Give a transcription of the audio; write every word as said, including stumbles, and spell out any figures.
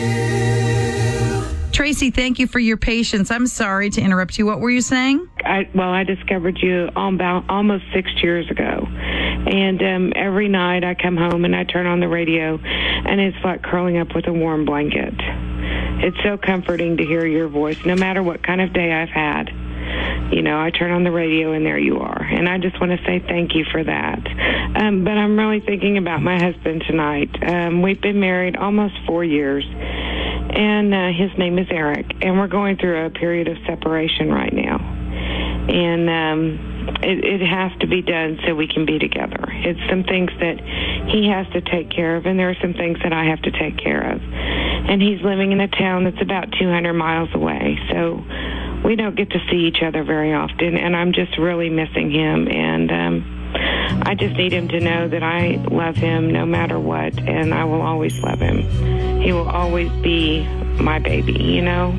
Tracy, thank you for your patience. I'm sorry to interrupt you. What were you saying? I, well, I discovered you about almost six years ago. And um, every night I come home and I turn on the radio, and it's like curling up with a warm blanket. It's so comforting to hear your voice, no matter what kind of day I've had. You know, I turn on the radio, and there you are. And I just want to say thank you for that. Um, but I'm really thinking about my husband tonight. Um, we've been married almost four years. And uh, his name is Eric, and we're going through a period of separation right now. And um, it, it has to be done so we can be together. It's some things that he has to take care of, and there are some things that I have to take care of. And he's living in a town that's about two hundred miles away, so we don't get to see each other very often, and I'm just really missing him. And um, I just need him to know that I love him no matter what, and I will always love him. He will always be my baby, you know?